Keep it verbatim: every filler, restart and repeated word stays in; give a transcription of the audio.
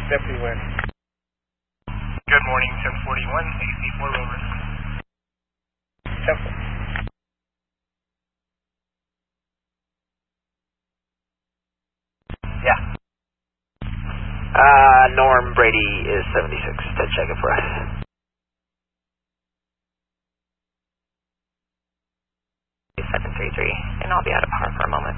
Deputy Wynn. Good morning, ten forty-one, A C four over. Temple. Yeah. Uh, Norm Brady is seventy-six. Dead check it for us. seven three three, and I'll be out of power for a moment.